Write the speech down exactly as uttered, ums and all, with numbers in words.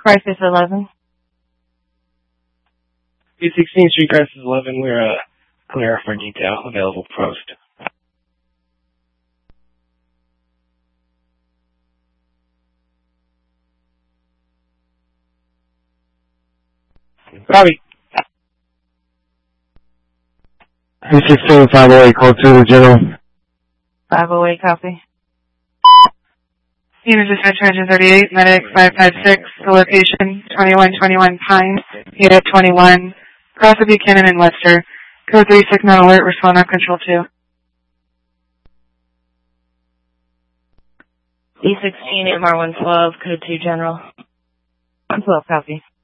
Crisis eleven. B sixteen Street Crisis eleven, we're uh, clear for detail. Available post. Robbie. B sixteen five oh eight, code two to General. five oh eight, copy. Unit Dispatch Engine thirty-eight, Medic five five six, the location twenty-one twenty-one Pines, Unit twenty-one, cross of Buchanan and Webster, code three six nine alert, respond on control two. B sixteen M R one twelve, code two General. one twelve, copy.